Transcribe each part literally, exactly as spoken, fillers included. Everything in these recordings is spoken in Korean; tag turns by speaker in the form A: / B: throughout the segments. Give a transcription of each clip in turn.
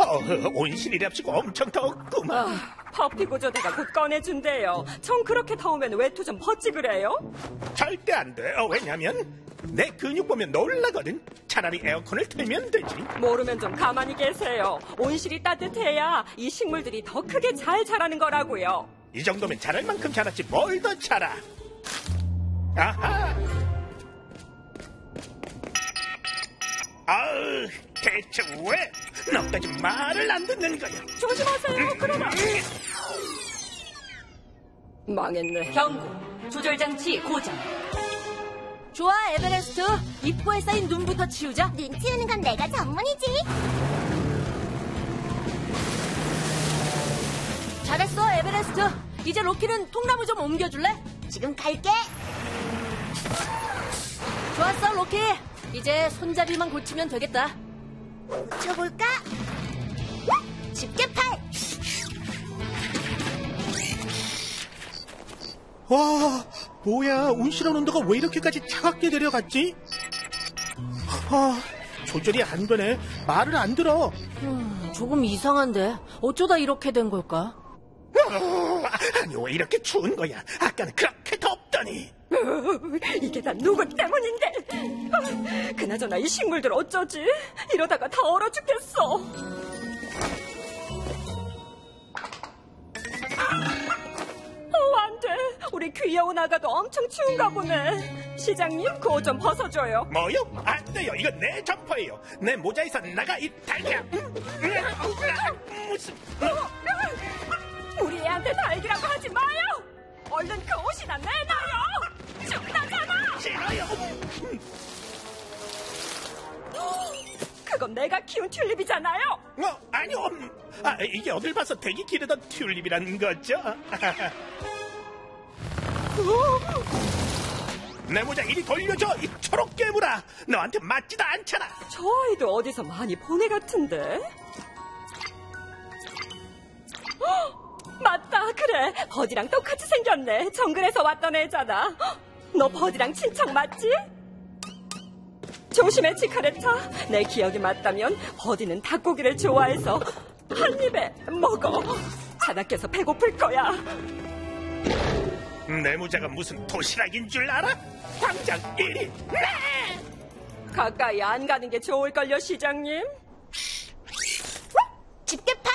A: 어, 온실이랍시고 엄청 더웠구만.
B: 아, 퍼피 구조대가 곧 꺼내준대요. 전 그렇게 더우면 외투 좀 벗지 그래요?
A: 절대 안 돼. 어, 왜냐면 내 근육 보면 놀라거든. 차라리 에어컨을 틀면 되지.
B: 모르면 좀 가만히 계세요. 온실이 따뜻해야 이 식물들이 더 크게 잘 자라는 거라고요.
A: 이 정도면 자랄 만큼 자랐지 뭘 더 자라. 아하. 아으, 대체 왜 너까지 말을 안 듣는 거야?
B: 조심하세요. 그러다.
A: 음.
B: 망했네.
C: 경고, 조절장치 고장. 좋아, 에베레스트. 입구에 쌓인 눈부터 치우자.
D: 눈 치우는 건 내가 전문이지.
C: 잘했어, 에베레스트. 이제 로키는 통나무 좀 옮겨줄래?
D: 지금 갈게.
C: 좋았어, 로키. 이제 손잡이만 고치면 되겠다.
D: 고쳐볼까? 집게팔.
A: 와, 뭐야, 온실원 온도가 왜 이렇게까지 차갑게 내려갔지? 아, 조절이 안 되네. 말을 안 들어.
C: 음, 조금 이상한데 어쩌다 이렇게 된 걸까?
A: 어, 아니, 왜 이렇게 추운 거야? 아까는 그렇게 덥더니.
B: 이게 다 누구 때문인데? 아, 그나저나 이 식물들 어쩌지? 이러다가 다 얼어 죽겠어. 어, 안 돼. 우리 귀여운 아가도 엄청 추운가 보네. 시장님, 그거 좀 벗어줘요.
A: 뭐요? 안 돼요. 이건 내 점퍼예요. 내 모자에서 나가 이 달걀. 음, 음, 무슨?
B: 우리 애한테 달기라고 하지 마요. 얼른 그 옷이나 내놔요. 춥다잖아.
A: 싫어요.
B: 그건 내가 키운 튤립이잖아요.
A: 어, 아니요. 아, 이게 어딜 봐서 되게 기르던 튤립이라는 거죠? 내 모자 이리 돌려줘. 이 초록 괴물아. 너한테 맞지도 않잖아.
B: 저 아이도 어디서 많이 본 애 같은데? 헉! 맞다, 그래. 버디랑 똑같이 생겼네. 정글에서 왔던 애잖아. 너 버디랑 친척 맞지? 조심해, 치카레타. 내 기억이 맞다면 버디는 닭고기를 좋아해서 한 입에 먹어. 자나께서 배고플 거야.
A: 내 모자가 무슨 도시락인 줄 알아? 당장 이리 내!
B: 가까이 안 가는 게 좋을걸요, 시장님?
D: 집게팔.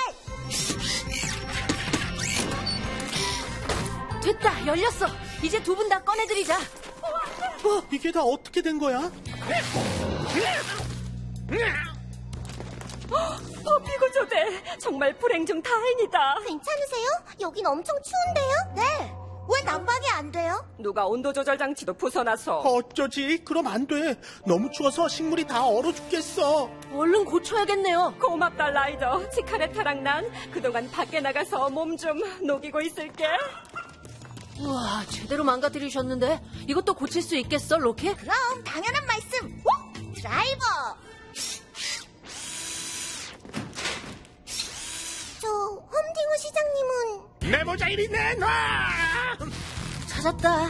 C: 됐다, 열렸어. 이제 두 분 다 꺼내드리자.
A: 어, 이게 다 어떻게 된 거야?
B: 퍼피 구조대, 정말 불행 중 다행이다.
D: 괜찮으세요? 여긴 엄청 추운데요? 네. 왜 난방이 안 돼요?
B: 누가 온도 조절 장치도 부숴놨어.
A: 어쩌지? 그럼 안 돼. 너무 추워서 식물이 다 얼어 죽겠어.
C: 얼른 고쳐야겠네요.
B: 고맙다, 라이더. 치카레타랑 난 그동안 밖에 나가서 몸 좀 녹이고 있을게.
C: 우와, 제대로 망가뜨리셨는데 이것도 고칠 수 있겠어, 로키?
D: 그럼 당연한 말씀. 드라이버. 저 험딩우 시장님은
A: 내 모자 이리 내놔!
C: 찾았다.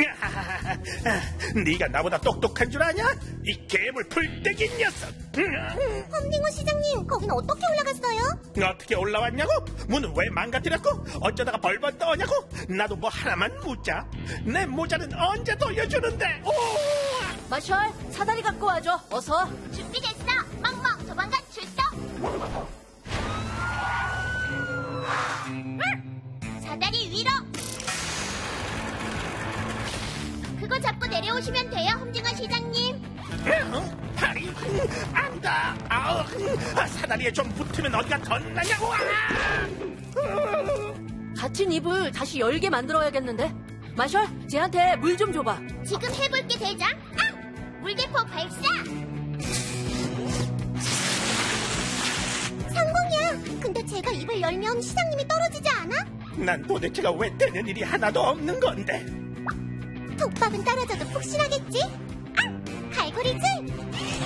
A: 네가 나보다 똑똑한 줄 아냐? 이 괴물 풀떼기 녀석!
D: 험딩우 시장님, 거긴 어떻게 올라갔어요?
A: 어떻게 올라왔냐고? 문은 왜 망가뜨렸고? 어쩌다가 벌벌 떠냐고? 나도 뭐 하나만 묻자. 내 모자는 언제 돌려주는데? 오!
C: 마셜, 사다리 갖고 와줘. 어서.
D: 준비됐어. 멍멍 도망가 출동. 사다리 위로. 그거 잡고 내려오시면 돼요, 험징어 시장님.
A: 어? 다리? 안다. 아우, 아, 사다리에 좀 붙으면 어디가 덧나냐고.
C: 닫힌 입을 다시 열게 만들어야겠는데. 마셜, 쟤한테 물 좀 줘봐.
D: 지금 해볼게, 대장. 아! 물대포 발사. 성공이야. 근데 제가 입을 열면 시장님이 떨어지지 않아?
A: 난 도대체가 왜 되는 일이 하나도 없는 건데.
D: 톱밥은 떨어져도 푹신하겠지? 아! 갈고리줄.